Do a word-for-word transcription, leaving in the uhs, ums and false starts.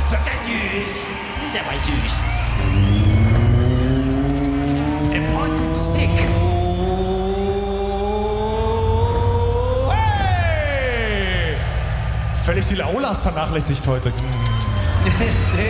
Wird der süß. Der war süß. A pointed stick. Hey! Völlig die Aulas vernachlässigt heute.